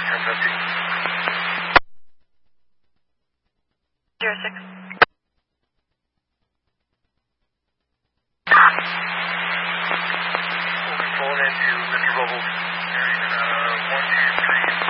1050. 06. We'll be pulling into Mr. Bubbles. 1, 2,